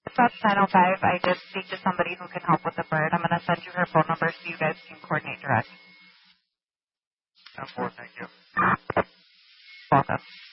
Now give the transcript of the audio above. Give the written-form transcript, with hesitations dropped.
About 10:05, I did speak to somebody who can help with the bird. I'm going to send you her phone number so you guys can coordinate direct. Thank you. Welcome.